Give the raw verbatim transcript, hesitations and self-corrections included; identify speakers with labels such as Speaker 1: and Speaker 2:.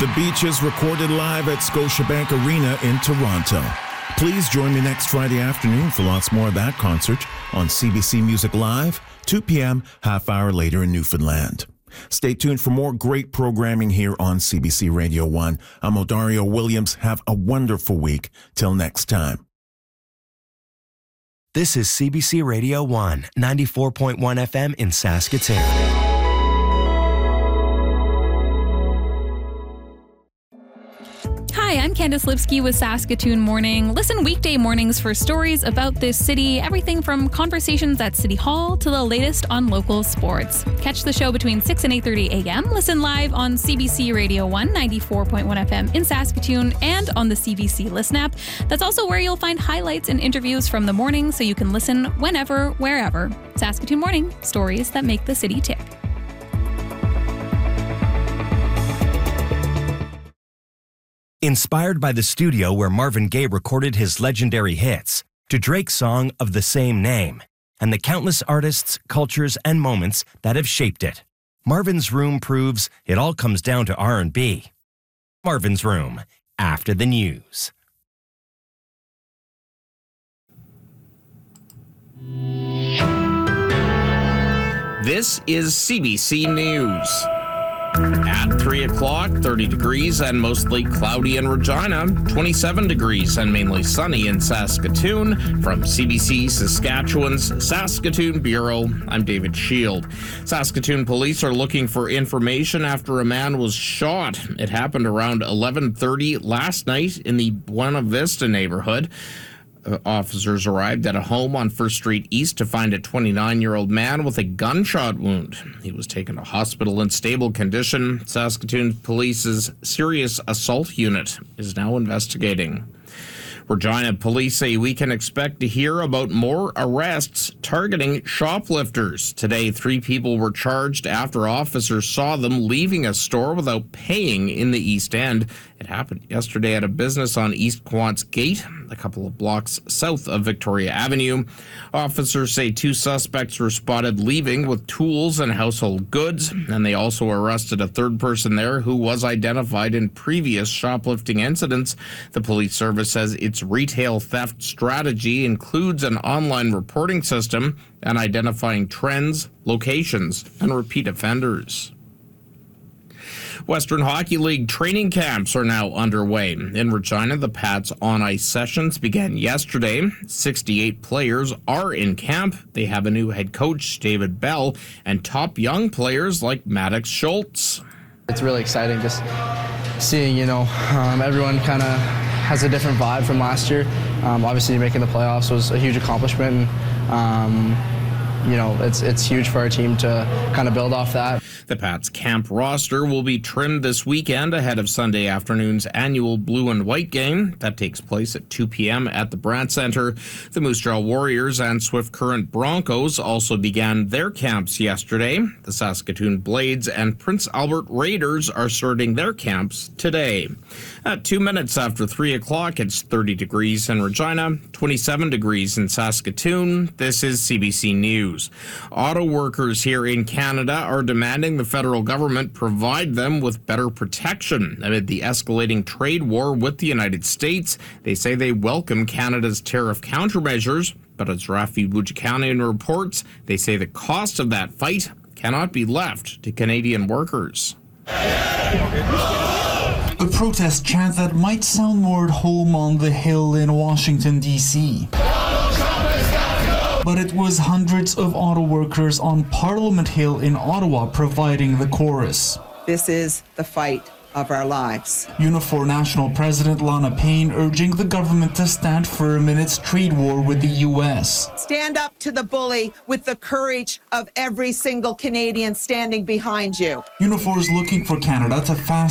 Speaker 1: The Beach is recorded live at Scotiabank Arena in Toronto. Please join me next Friday afternoon for lots more of that concert on C B C Music Live, two p.m., half hour later in Newfoundland. Stay tuned for more great programming here on C B C Radio one. I'm Odario Williams. Have a wonderful week. Till next time.
Speaker 2: This is C B C Radio one, ninety-four point one F M in Saskatoon.
Speaker 3: Hi, I'm Candace Lipsky with Saskatoon Morning. Listen weekday mornings for stories about this city, everything from conversations at City Hall to the latest on local sports. Catch the show between six and eight thirty a.m. Listen live on C B C Radio one, ninety-four point one F M in Saskatoon and on the C B C Listen app. That's also where you'll find highlights and interviews from the morning so you can listen whenever, wherever. Saskatoon Morning, stories that make the city tick.
Speaker 2: Inspired by the studio where Marvin Gaye recorded his legendary hits, to Drake's song of the same name, and the countless artists, cultures, and moments that have shaped it, Marvin's Room proves it all comes down to R and B. Marvin's Room, after the news.
Speaker 4: This is C B C News. At three o'clock, thirty degrees and mostly cloudy in Regina, twenty-seven degrees and mainly sunny in Saskatoon. From C B C Saskatchewan's Saskatoon Bureau, I'm David Shield. Saskatoon police are looking for information after a man was shot. It happened around eleven thirty last night in the Buena Vista neighborhood. Uh, officers arrived at a home on First Street East to find a twenty-nine-year-old man with a gunshot wound. He was taken to hospital in stable condition. Saskatoon Police's Serious Assault Unit is now investigating. Regina police say we can expect to hear about more arrests targeting shoplifters. Today, three people were charged after officers saw them leaving a store without paying in the East End. It happened yesterday at a business on East Quants Gate, a couple of blocks south of Victoria Avenue. Officers say two suspects were spotted leaving with tools and household goods, and they also arrested a third person there who was identified in previous shoplifting incidents. The police service says its retail theft strategy includes an online reporting system and identifying trends, locations, and repeat offenders. Western Hockey League training camps are now underway. In Regina, the Pats on-ice sessions began yesterday. sixty-eight players are in camp. They have a new head coach, David Bell, and top young players like Maddox Schultz.
Speaker 5: It's really exciting just seeing, you know, um, everyone kind of has a different vibe from last year. Um, obviously, making the playoffs was a huge accomplishment. And, um, you know, it's it's huge for our team to kind of build off that.
Speaker 4: The Pats camp roster will be trimmed this weekend ahead of Sunday afternoon's annual Blue and White game. That takes place at two p.m. at the Brandt Centre. The Moose Jaw Warriors and Swift Current Broncos also began their camps yesterday. The Saskatoon Blades and Prince Albert Raiders are starting their camps today. At two minutes after three o'clock, it's thirty degrees in Regina, twenty-seven degrees in Saskatoon. This is C B C News. Auto workers here in Canada are demanding the federal government provide them with better protection amid the escalating trade war with the United States. They say they welcome Canada's tariff countermeasures, but as Rafi Boudjikanian reports, they say the cost of that fight cannot be left to Canadian workers.
Speaker 6: A protest chant that might sound more at home on the Hill in Washington, D C But it was hundreds of auto workers on Parliament Hill in Ottawa providing the chorus.
Speaker 7: This is the fight of our lives.
Speaker 6: Unifor National President Lana Payne urging the government to stand firm in its trade war with the U S.
Speaker 7: Stand up to the bully with the courage of every single Canadian standing behind you.
Speaker 6: Unifor is looking for Canada to fast